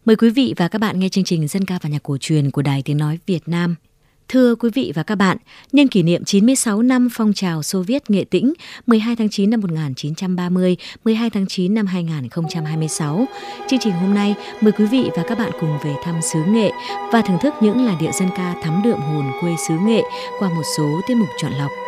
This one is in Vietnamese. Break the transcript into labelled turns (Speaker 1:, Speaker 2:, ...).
Speaker 1: Mời quý vị và các bạn nghe chương trình Dân ca và nhạc cổ truyền của Đài Tiếng Nói Việt Nam. Thưa quý vị và các bạn, nhân kỷ niệm 96 năm phong trào Xô Viết Nghệ Tĩnh 12 tháng 9 năm 1930, 12 tháng 9 năm 2026, chương trình hôm nay mời quý vị và các bạn cùng về thăm xứ Nghệ và thưởng thức những làn điệu dân ca thắm đượm hồn quê xứ Nghệ qua một số tiết mục chọn lọc.